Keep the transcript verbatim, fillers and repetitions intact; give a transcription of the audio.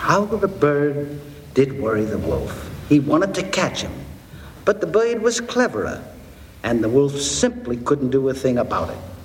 How the bird did worry the wolf. He wanted to catch him, but the bird was cleverer, and the wolf simply couldn't do a thing about it.